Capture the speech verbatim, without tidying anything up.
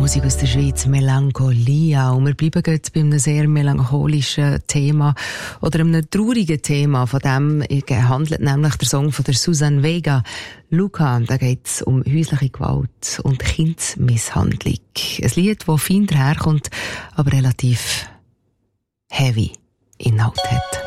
Musik aus der Schweiz, Melancholia. Und wir bleiben gerade bei einem sehr melancholischen Thema oder einem traurigen Thema. Von dem handelt nämlich der Song von der Suzanne Vega, Luca. Da geht es um häusliche Gewalt und Kindsmisshandlung. Ein Lied, das fein daherkommt, aber relativ heavy Inhalt hat.